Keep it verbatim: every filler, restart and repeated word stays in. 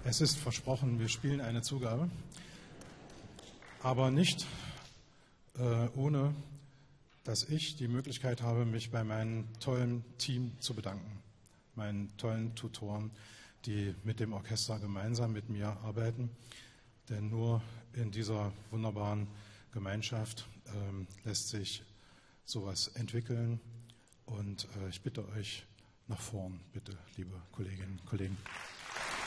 Es ist versprochen, wir spielen eine Zugabe, aber nicht äh, ohne, dass ich die Möglichkeit habe, mich bei meinem tollen Team zu bedanken, meinen tollen Tutoren, die mit dem Orchester gemeinsam mit mir arbeiten. Denn nur in dieser wunderbaren Gemeinschaft ähm, lässt sich sowas entwickeln. Und äh, ich bitte euch nach vorn, bitte, liebe Kolleginnen und Kollegen.